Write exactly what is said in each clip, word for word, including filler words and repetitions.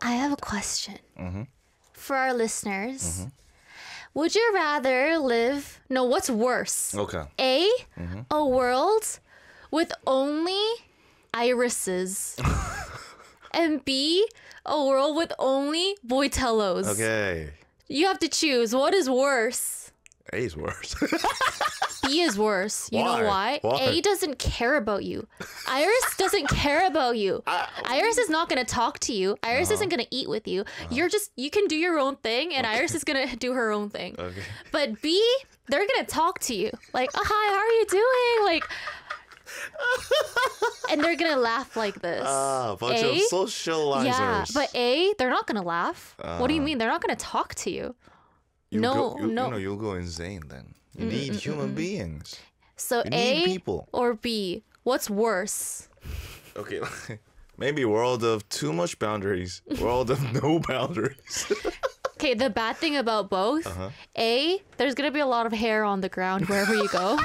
I have a question Mm-hmm. for our listeners. Mm-hmm. Would you rather live? No, what's worse? Okay. A, Mm-hmm. a world with only irises, and B, a world with only boitellos. Okay. You have to choose. What is worse? A is worse. B is worse. You Why? know why? Why? A doesn't care about you. Iris doesn't care about you. Iris is not going to talk to you. Iris Uh-huh. isn't going to eat with you. You're just, you can do your own thing, and Iris is going to do her own thing. Okay. But B, they're going to talk to you. Like, oh, hi, how are you doing? Like, and they're going to laugh like this. Ah, a bunch A? of socializers. Yeah, but A, they're not going to laugh. What do you Uh. mean? They're not going to talk to you. You no, go, you, no. You know, you'll go insane then. You need human beings. So You need A people. or B, what's worse? Okay. Maybe world of too much boundaries. World of no boundaries. Okay, the bad thing about both, Uh-huh. A, there's gonna be a lot of hair on the ground wherever you go.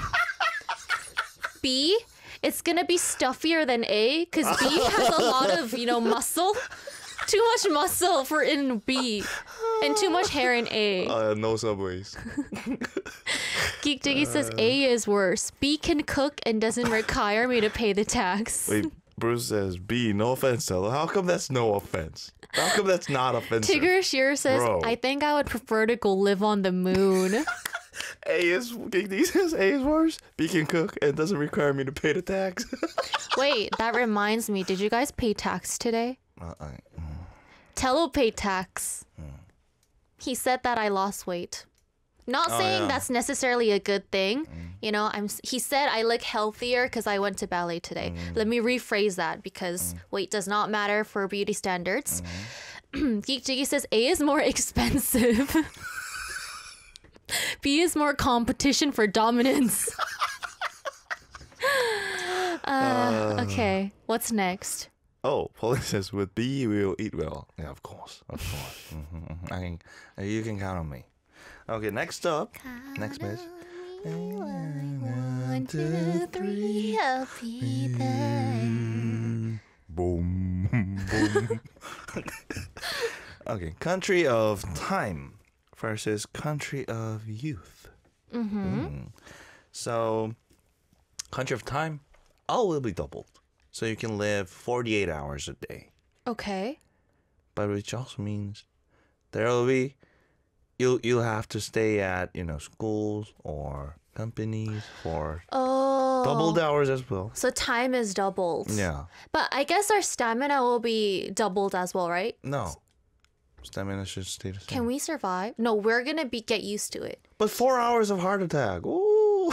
B, it's gonna be stuffier than A, because B has a lot of, you know, muscle. Too much muscle for in B, and too much hair in A. Uh, no subways. Geek Diggy says A is worse. B can cook and doesn't require me to pay the tax. Wait, Bruce says B. No offense, Stella. How come that's no offense? How come that's not offensive? Tigger Shear says, Bro. I think I would prefer to go live on the moon. A is Geek D says A is worse. B can cook and doesn't require me to pay the tax. Wait, that reminds me. Did you guys pay tax today? uh, I, Tello paid tax. He said that I lost weight. Not Oh, saying yeah. that's necessarily a good thing. You know, I'm. He said I look healthier because I went to ballet today. Let me rephrase that because weight does not matter for beauty standards. Geek Jiggy says A is more expensive. B is more competition for dominance. uh, okay, what's next? Oh, Pauline says with B we will eat well. Yeah, of course, of course. hmm I can, uh, you can count on me. Okay, next up, next miss. One, two, three, I'll be there. Boom, boom. Okay, country of time versus country of youth. Mm-hmm. So, country of time, all will be doubled. So you can live forty-eight hours a day. Okay. But which also means there will be, you'll, you'll have to stay at, you know, schools or companies for Oh. doubled hours as well. So time is doubled. Yeah. But I guess our stamina will be doubled as well, right? No. Stamina should stay the same. Can we survive? No, we're gonna be get used to it. But four hours of heart attack. Ooh.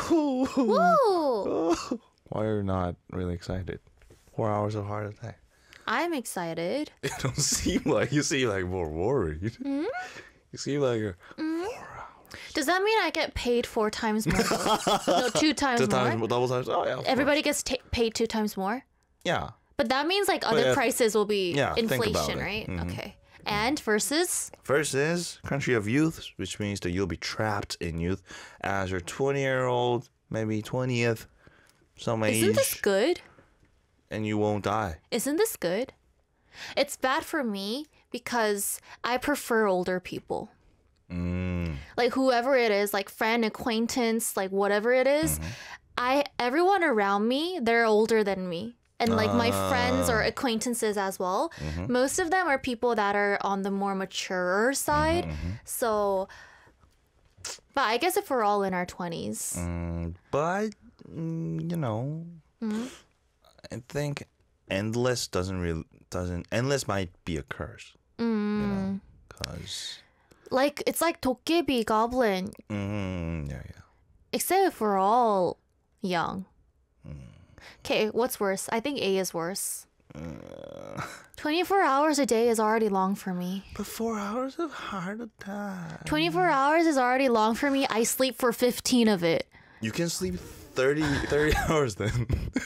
Woo! Why are you not really excited? Four hours of heart attack. I'm excited. You don't seem like, you seem like more worried. Mm-hmm. You seem like you're Does that mean I get paid four times more? No, two times two more. times, double times. Oh, yeah. of Everybody course. gets ta paid two times more. Yeah. But that means like other yeah, prices will be yeah, think about inflation, it. right? Mhm. Okay. And versus First is country of youth, which means that you'll be trapped in youth as your twenty-year-old, maybe twentieth, some age, isn't this good? and you won't die. Isn't this good? It's bad for me because I prefer older people. Mm. Like whoever it is, like friend, acquaintance, like whatever it is, Mm-hmm. I everyone around me, they're older than me. And like my friends Ah. or acquaintances as well. Mm-hmm. Most of them are people that are on the more mature side. Mm-hmm, So but I guess if we're all in our twenties. Mm, but mm, you know, Mm-hmm. I think endless doesn't really doesn't endless might be a curse. You Mm. know, cause Like it's like Dokkaebi Goblin, mm, yeah, yeah. except if we're all young. Mm. Okay, what's worse? I think A is worse. Uh, twenty-four hours a day is already long for me. but four hours of heart attack. twenty-four hours is already long for me. I sleep for fifteen of it. You can sleep thirty, thirty hours then.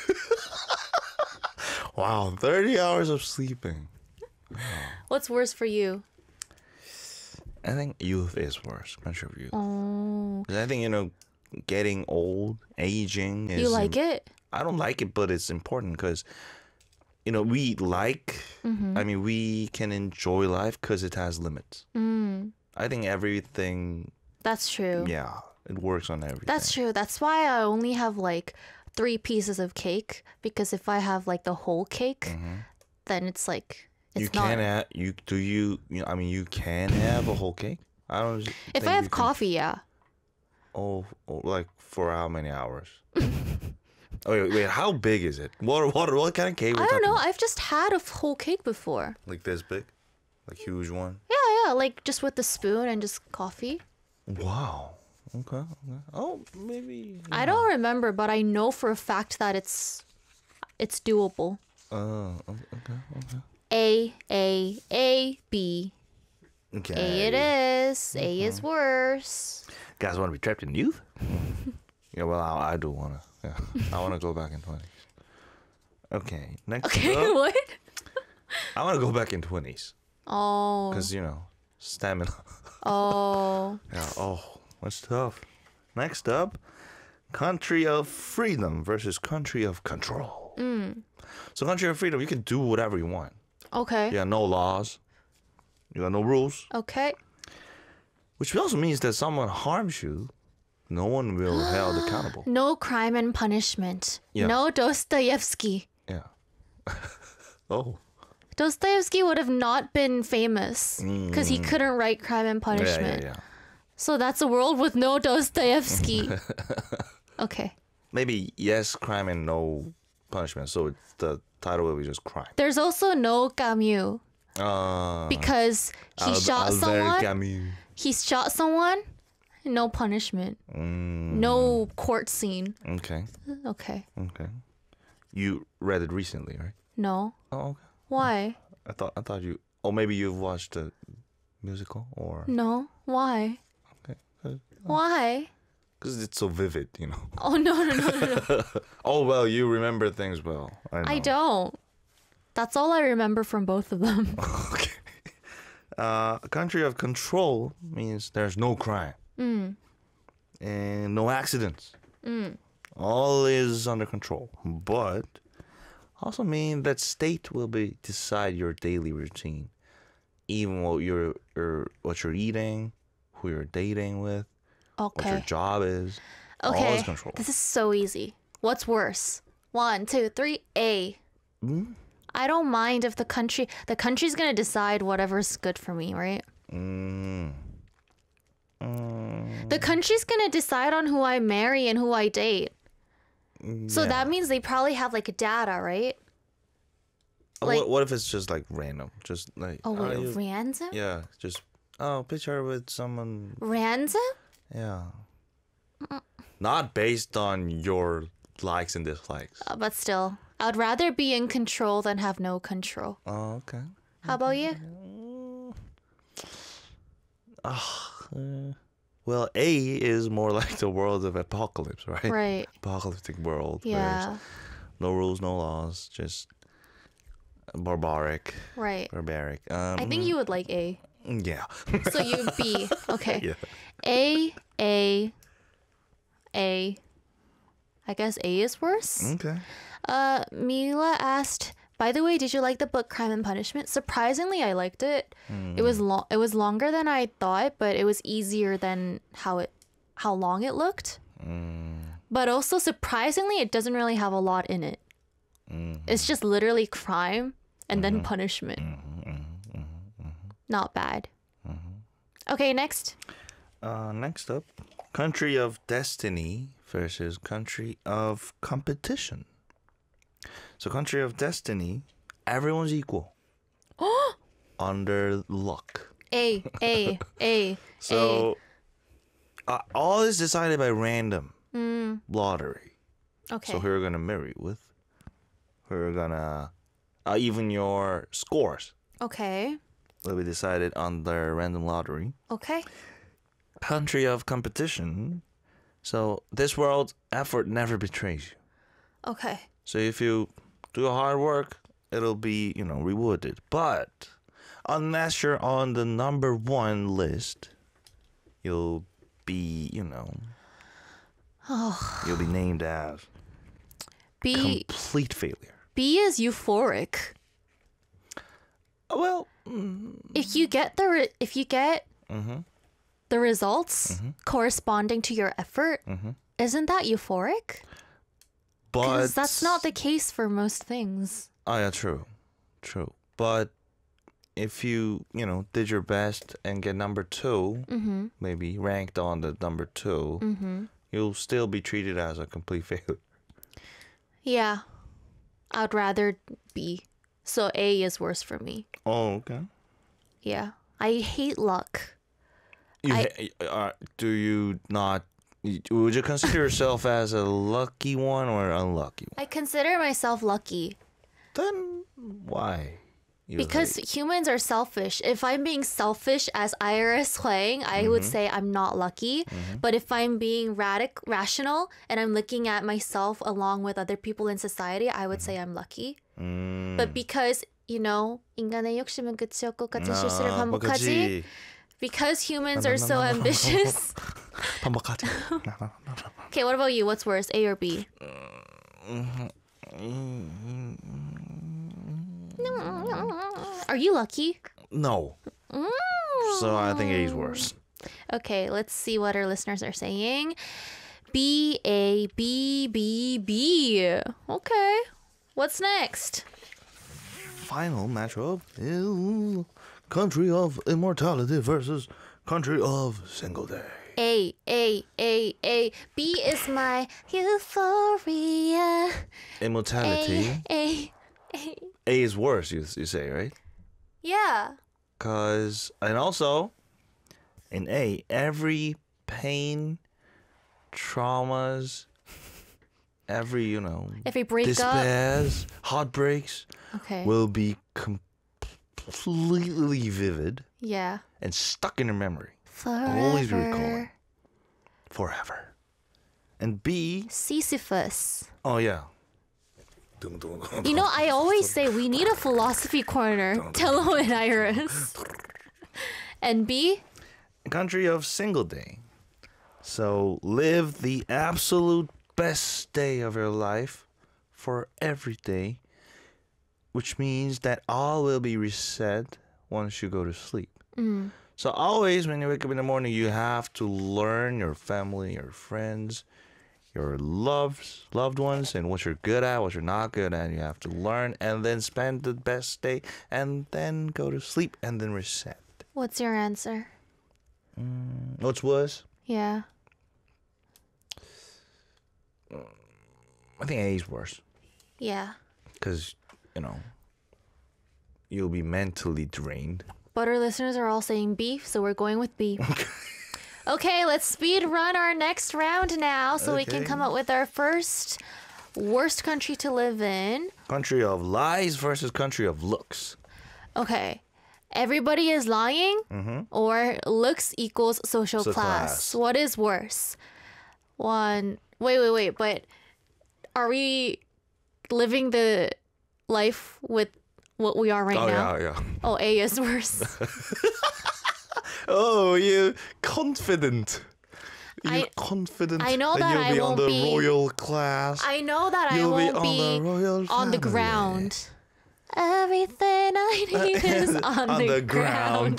Wow, thirty hours of sleeping. What's worse for you? I think youth is worse. Country of youth. Oh, 'Cause I think, you know, getting old, aging is. you like it? I don't like it, but it's important because you know, we like, I mean, we can enjoy life because it has limits. Mm, I think everything, that's true. yeah, it works on everything. That's true. That's why I only have like three pieces of cake because if I have like the whole cake, then it's like it's you not. can have, you, do you, you know, I mean, you can have a whole cake? I don't If think I have you can- coffee, yeah. Oh, oh, like for how many hours? Oh, wait, wait, how big is it? What, what, what kind of cake? we're I don't know. talking I've just had a whole cake before. about? Like this big? Like huge one? Yeah, yeah, like just with the spoon and just coffee. Wow. Okay. okay. Oh, maybe. I don't remember, but I know for a fact that it's it's doable. Uh, okay, okay. A A A B. Okay. A it is. A is worse. Guys want to be trapped in youth? Yeah, well, I, I do want to. Yeah, I want to go back in twenties. Okay, next Okay, up, what? I want to go back in twenties. Oh. Because, you know, stamina. Oh. Yeah, oh, that's tough. Next up, country of freedom versus country of control. Mm. So, country of freedom, you can do whatever you want. Okay. You got no laws. You got no rules. Okay. Which also means that someone harms you, no one will be held accountable. No crime and punishment. Yeah. No Dostoevsky. Yeah. Oh. Dostoevsky would have not been famous because he couldn't write crime and Mm. Yeah, punishment. yeah, yeah. So that's a world with no Dostoevsky. Okay. Maybe yes, crime and no punishment. So it, the title will be just crime. There's also no Camus Uh, because he Al- shot Albert someone. Camus. He shot someone. No punishment. Mm, No court scene. okay. Okay. Okay. You read it recently, right? No. Oh, okay. Why? I thought I thought you. Oh, maybe you've watched the musical, or No. Why? okay, Why? because it's so vivid, you know. Oh no no no no no. Oh well, you remember things well. I, know. I don't. That's all I remember from both of them. Okay. Uh, a country of control means there's no crime Mm. and no accidents. Mm. All is under control, but also mean that state will be decide your daily routine, even what you're, you're what you're eating, who you're dating with, what your Okay. job is. All Okay. is control. This is so easy. What's worse? One, two, three. A. Mm? I don't mind if the country the country's gonna decide whatever's good for me, right? Mm. Mm. The country's gonna decide on who I marry and who I date. So Yeah. that means they probably have like data, right? Uh, like- what, what if it's just like random? Just like Oh wait, you- random? yeah, just oh picture with someone. Random? Yeah, not based on your likes and dislikes. Uh, but still, I'd rather be in control than have no control. Oh, okay. How about you? Uh, well, A is more like the world of apocalypse, right? Right. Apocalyptic world. where Yeah. there's no rules, no laws, just barbaric, Right. barbaric. Um, I think you would like A. Yeah. So you B. Okay. Yeah. A A A. I guess A is worse. Okay. Uh, Mila asked, by the way, did you like the book Crime and Punishment? Surprisingly, I liked it. It was long. It was longer than I thought, but it was easier than how it, how long it looked. But also surprisingly, it doesn't really have a lot in it. It's just literally crime and then punishment. Not bad. Okay, next. Uh, next up, country of destiny versus country of competition. So, country of destiny, everyone's equal. Under luck. A A A. So, uh, all is decided by random lottery. Okay. So, who you're gonna marry with, who you're gonna, uh, even your scores Okay. will be decided under random lottery. Okay. Country of competition. So, this world, effort never betrays you. Okay. So if you do hard work, it'll be, you know, rewarded. But unless you're on the number one list, you'll be, you know, you'll be named as B complete failure. B is euphoric. Well, mm, If you get the re- if you get mhm. the results Mm-hmm. corresponding to your effort, isn't that euphoric? but Because that's not the case for most things. Oh yeah, true, true. But if you you know did your best and get number 2 Mm-hmm. maybe ranked on the number 2 Mm-hmm. you'll still be treated as a complete failure. Yeah. I'd rather B. So A is worse for me. Oh, okay. Yeah. I hate luck. You I- ha- uh, do you not? Would you consider yourself as a lucky one or unlucky one? I consider myself lucky Then why? You because hate- humans are selfish. If I'm being selfish as Iris Huang, I would say I'm not lucky. But if I'm being radic- rational and I'm looking at myself along with other people in society, I would say I'm lucky. 음, But because, you know, 인간의 욕심은 끝이 없고 같은 실수를 아, 뭐 반복하지. 그치. Because humans are so ambitious. 반복하지. Okay, what about you? What's worse, A or B? Are you lucky? No. So I think A is worse. Okay, let's see what our listeners are saying. B, A, B, B, B. Okay. What's next? Final matchup is Country of Immortality versus Country of Single Day. A, A, A, A. B is my euphoria. Immortality. A, A, A. A is worse, you, you say, right? Yeah. Cause and also in A, every pain, traumas, every you know Every breakup. despairs, heartbreaks Okay. will be completely vivid Yeah. and stuck in your memory Forever. always be recalling. Forever. And B, Sisyphus. oh yeah. You know, I always say we need a philosophy corner. Tello and Iris. And B? Country of Single Day. So live the absolute best day of your life for every day, which means that all will be reset once you go to sleep. Mm. So always when you wake up in the morning, you have to learn your family, your friends, your loves, loved ones, and what you're good at, what you're not good at. You have to learn and then spend the best day and then go to sleep and then reset. What's your answer? What's worse? Yeah. I think A is worse Yeah. because, you know, you'll be mentally drained. But our listeners are all saying B, so we're going with B. Okay, let's speed run our next round now so we can Okay. come up with our first worst country to live in. Country of lies versus country of looks. Okay. Everybody is lying or looks equals social Mm-hmm. So class. class. What is worse? One. Wait, wait, wait. But are we living the life with what we are right Oh, now? yeah, yeah. Oh, A is worse. Oh, you confident. You I- confident. I know that that you'll I be on won't the be- royal class. I know that I You'll be won't on be the royal on the family. ground. Everything I need is on, on the, the ground.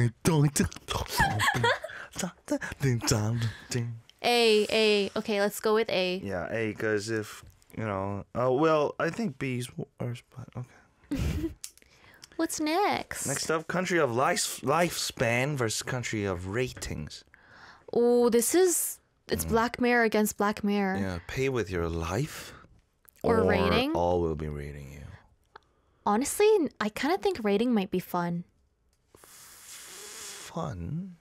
ground. A, A. Okay, let's go with A. Yeah, A, because if, you know, oh, well, I think B's worse, but okay. What's next? Next up, country of life lifespan versus country of ratings. Oh, this is it's Black Mirror against Black Mirror. Yeah, pay with your life Or rating? all will be rating you. Honestly, I kind of think rating might be fun. Fun.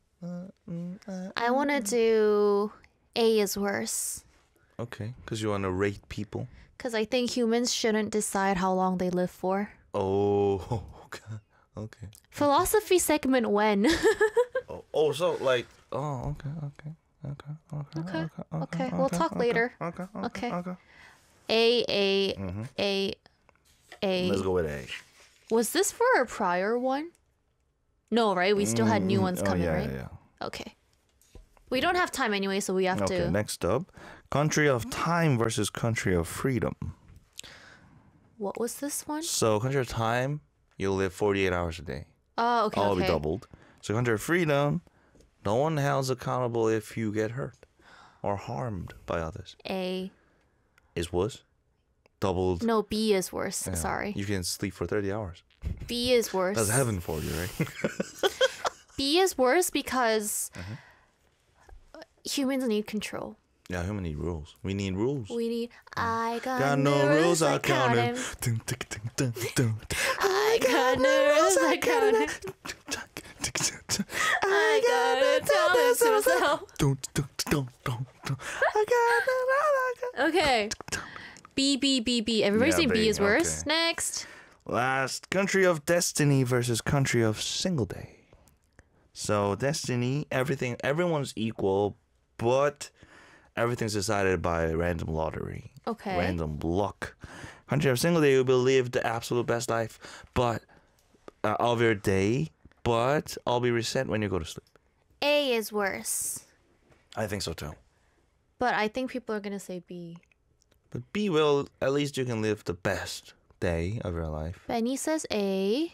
I want to do A is worse Okay, because you want to rate people. because I think humans shouldn't decide how long they live for. Oh, okay. Okay. Philosophy segment when? Oh, oh, so like, oh, okay, okay. Okay, okay, Okay, okay, okay, we'll talk later. Okay, okay, Okay. okay. A, A, A, A. Let's go with A. Was this for a prior one? No, right? We still had new ones Oh, coming, yeah, right? yeah, yeah. Okay. We don't have time anyway, so we have Okay, to. next up, country of time versus country of freedom. What was this one? So country of time, you'll live forty-eight hours a day. Oh, okay. All okay. be doubled. So country of freedom, no one held accountable if you get hurt or harmed by others. A. Is worse. Doubled. No, B is worse. Yeah. Sorry. You can sleep for thirty hours. B is worse. That's heaven for you, right? B is worse because Uh-huh. humans need control. Yeah, human need rules. We need rules. We need. I got, Got no rules, I count him. them. Dun, dun, dun, dun, dun. I got no rules, I count him. I gotta tell this to myself. Dun, dun, dun, dun, dun. I got it. Okay. B, B, B, B. Everybody's Yeah, saying B B, is worse. okay. Next. Last, country of destiny versus country of single day. So destiny, everything, everyone's equal, but everything's decided by random lottery, Okay. random luck. Country of single day, you will live the absolute best life, but uh, of your day, but all be reset when you go to sleep. A is worse. I think so too. But I think people are going to say B. But B will, at least you can live the best day of your life. Benny says A.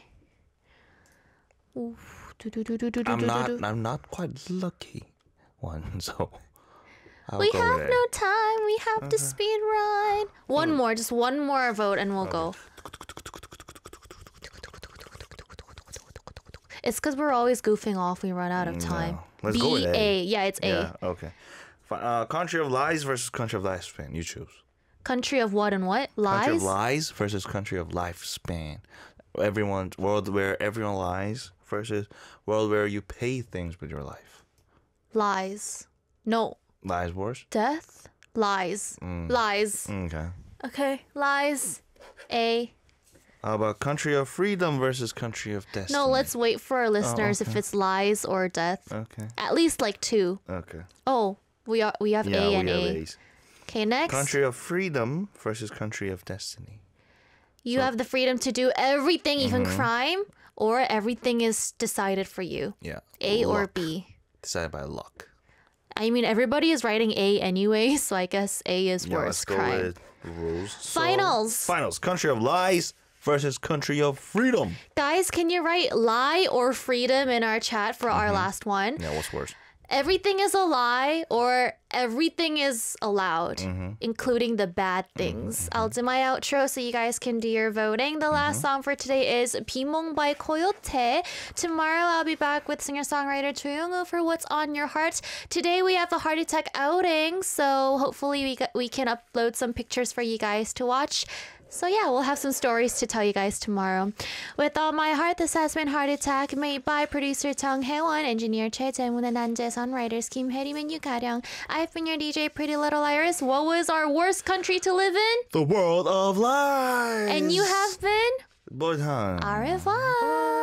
Oof. Do, do, do, do, do, I'm do, not, do, do. I'm not quite lucky one, so I'll We go have with A. no time. We have to speed ride. One more, just one more vote, and we'll go. It's because we're always goofing off. We run out of time. No. Let's B go with A. A. Yeah, it's A. Yeah, okay. Fi- Uh, country of lies versus country of lifespan. You choose. Country of what and what? Lies. Country of lies versus country of lifespan. Everyone world where everyone lies versus world where you pay things with your life. Lies. No. Lies worse. Death. Lies. Mm. Lies. Okay. Okay. Lies. A. How about country of freedom versus country of destiny? No, let's wait for our listeners if okay. it's lies or death. Okay. At least like two. Okay. Oh, we are we have Yeah, A we and have A. A's. Okay, next. Country of freedom versus country of destiny. You have the freedom to do everything, even Mm-hmm. crime, or everything is decided for you. Yeah. A or Luck. B. Decided by luck. I mean, everybody is writing A anyway, so I guess A is Yeah, worse. let's go Crime. with rules. So, Finals. finals. Country of lies versus country of freedom. Guys, can you write lie or freedom in our chat for our last one? Yeah, what's worse? Everything is a lie or everything is allowed, including the bad things. I'll do my outro so you guys can do your voting. The last song for today is 비몽 by Coyote. Tomorrow I'll be back with singer-songwriter Cho Young-woo for What's on Your Heart. Today we have a Heart Attack outing, so hopefully we, got, we can upload some pictures for you guys to watch. So yeah, we'll have some stories to tell you guys tomorrow. With all my heart, this has been Heart Attack, made by producer Tong Hae-won, engineer Choi Jae-moon, and Nanjae-sun, writers Kim Hae-rim and Yu Ga-ryung. I've been your D J, Pretty Little Iris. What was our worst country to live in? The world of lies. And you have been? Boyhan. Au revoir.